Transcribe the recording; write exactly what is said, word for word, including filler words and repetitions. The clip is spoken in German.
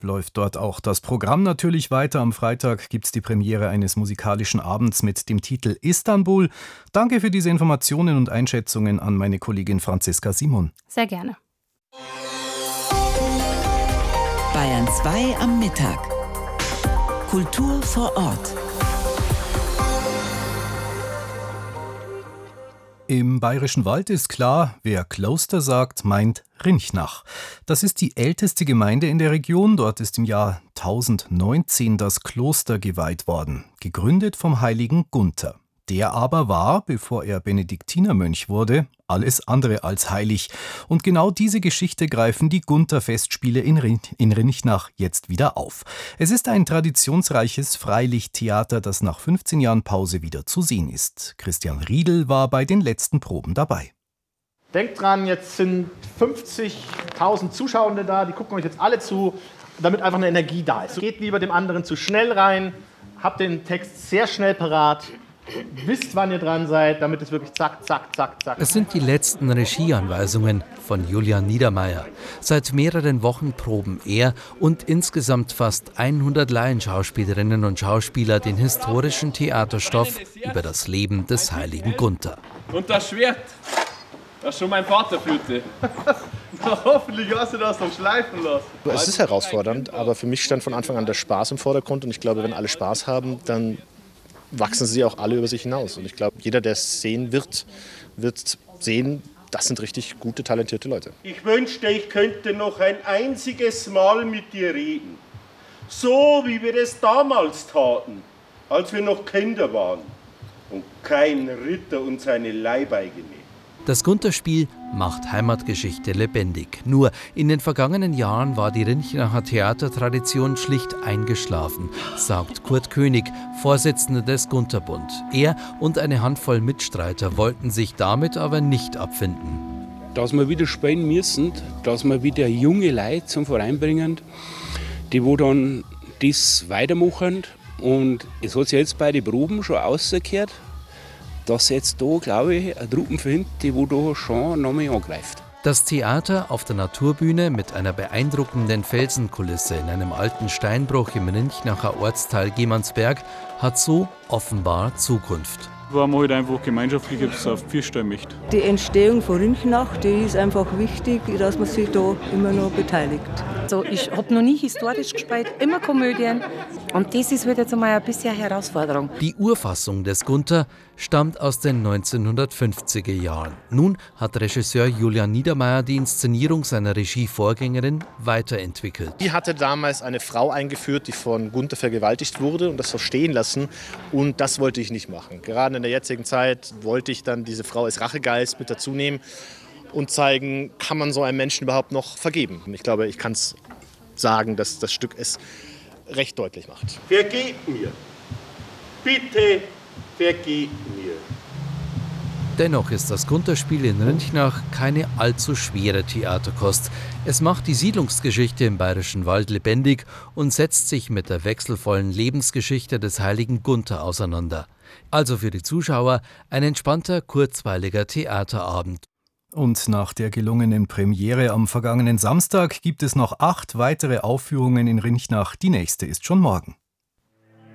läuft dort auch das Programm natürlich weiter. Am Freitag gibt es die Premiere eines musikalischen Abends mit dem Titel Istanbul. Danke für diese Informationen und Einschätzungen an meine Kollegin Franziska Simon. Sehr gerne. Bayern zwei am Mittag. Kultur vor Ort. Im Bayerischen Wald ist klar, wer Kloster sagt, meint Rinchnach. Das ist die älteste Gemeinde in der Region. Dort ist im Jahr tausendneunzehn das Kloster geweiht worden, gegründet vom heiligen Gunther. Der aber war, bevor er Benediktinermönch wurde, alles andere als heilig. Und genau diese Geschichte greifen die Gunther-Festspiele in, Rin- in Rinchnach jetzt wieder auf. Es ist ein traditionsreiches Freilichttheater, das nach fünfzehn Jahren Pause wieder zu sehen ist. Christian Riedl war bei den letzten Proben dabei. Denkt dran, jetzt sind fünfzigtausend Zuschauende da, die gucken euch jetzt alle zu, damit einfach eine Energie da ist. Geht lieber dem anderen zu schnell rein, habt den Text sehr schnell parat. Wisst, wann ihr dran seid, damit es wirklich zack, zack, zack, zack. Es sind die letzten Regieanweisungen von Julian Niedermeyer. Seit mehreren Wochen proben er und insgesamt fast hundert Laienschauspielerinnen und Schauspieler den historischen Theaterstoff über das Leben des heiligen Gunther. Und das Schwert, das schon mein Vater führte. Hoffentlich hast du das noch schleifen lassen. Es ist herausfordernd, aber für mich stand von Anfang an der Spaß im Vordergrund. Und ich glaube, wenn alle Spaß haben, dann wachsen sie auch alle über sich hinaus. Und ich glaube, jeder, der es sehen wird, wird sehen, das sind richtig gute, talentierte Leute. Ich wünschte, ich könnte noch ein einziges Mal mit dir reden. So, wie wir es damals taten, als wir noch Kinder waren und kein Ritter und seine Leibeigene. Das Gunther-Spiel macht Heimatgeschichte lebendig. Nur in den vergangenen Jahren war die Rinchnacher Theatertradition schlicht eingeschlafen, sagt Kurt König, Vorsitzender des Gunther-Bund. Er und eine Handvoll Mitstreiter wollten sich damit aber nicht abfinden. Dass wir wieder spielen müssen, dass wir wieder junge Leute zum Verein bringen, die wo dann das weitermachen. Und es hat sich jetzt bei den Proben schon rausgekehrt, dass jetzt da, glaube ich, eine Truppe findet, die wo da schon noch mal angreift. Das Theater auf der Naturbühne mit einer beeindruckenden Felsenkulisse in einem alten Steinbruch im Rinchnacher Ortsteil Gemansberg hat so offenbar Zukunft. War man halt einfach gemeinschaftlich auf vierstimmig. Die Entstehung von Rinchnach, die ist einfach wichtig, dass man sich da immer noch beteiligt. Also ich habe noch nie historisch gespielt, immer Komödien. Und das ist wieder jetzt einmal ein bisschen eine Herausforderung. Die Urfassung des Gunther stammt aus den neunzehnhundertfünfziger Jahren. Nun hat Regisseur Julian Niedermeyer die Inszenierung seiner Regievorgängerin weiterentwickelt. Die hatte damals eine Frau eingeführt, die von Gunther vergewaltigt wurde und das so stehen lassen. Und das wollte ich nicht machen. Gerade in der jetzigen Zeit wollte ich dann diese Frau als Rachegeist mit dazu nehmen und zeigen, kann man so einem Menschen überhaupt noch vergeben. Und ich glaube, ich kann es sagen, dass das Stück es recht deutlich macht. Vergebt mir. Bitte vergebt mir. Dennoch ist das Gunther-Spiel in Rinchnach keine allzu schwere Theaterkost. Es macht die Siedlungsgeschichte im Bayerischen Wald lebendig und setzt sich mit der wechselvollen Lebensgeschichte des heiligen Gunther auseinander. Also für die Zuschauer ein entspannter, kurzweiliger Theaterabend. Und nach der gelungenen Premiere am vergangenen Samstag gibt es noch acht weitere Aufführungen in Rinchnach. Die nächste ist schon morgen.